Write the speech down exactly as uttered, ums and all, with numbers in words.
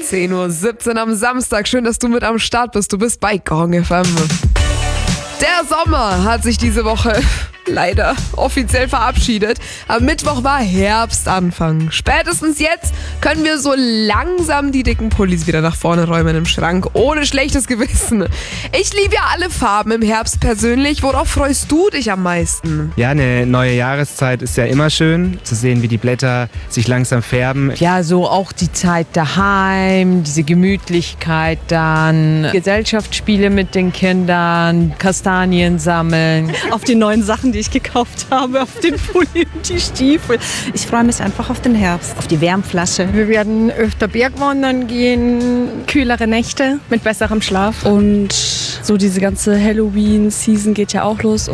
zehn Uhr siebzehn am Samstag. Schön, dass du mit am Start bist. Du bist bei Gong F M. Der Sommer hat sich diese Woche leider offiziell verabschiedet. Am Mittwoch war Herbstanfang. Spätestens jetzt können wir so langsam die dicken Pullis wieder nach vorne räumen im Schrank, ohne schlechtes Gewissen. Ich liebe ja alle Farben im Herbst persönlich. Worauf freust du dich am meisten? Ja, eine neue Jahreszeit ist ja immer schön, zu sehen, wie die Blätter sich langsam färben. Ja, so auch die Zeit daheim, diese Gemütlichkeit dann, Gesellschaftsspiele mit den Kindern, Kastanien sammeln. Auf die neuen Sachen, die ich gekauft habe, auf den Pulli und die Stiefel. Ich freue mich einfach auf den Herbst, auf die Wärmflasche. Wir werden öfter Bergwandern gehen, kühlere Nächte mit besserem Schlaf. Und so diese ganze Halloween-Season geht ja auch los.